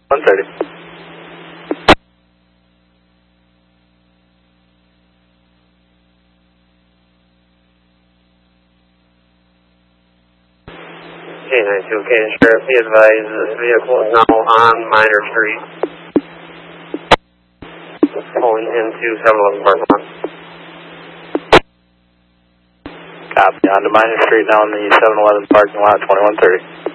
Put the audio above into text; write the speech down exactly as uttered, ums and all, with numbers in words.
one thirty. K nine two, okay, Sheriff, be advised this vehicle is now on Minor Street, pulling into seven eleven parking lot. Copy, on to Minor Street now in the seven eleven parking lot, twenty-one thirty.